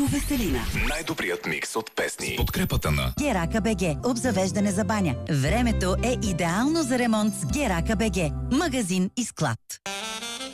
Веселина. Най-добрият микс от песни. С подкрепата на Герака БГ. Обзавеждане за баня. Времето е идеално за ремонт с Герака БГ. Магазин и склад.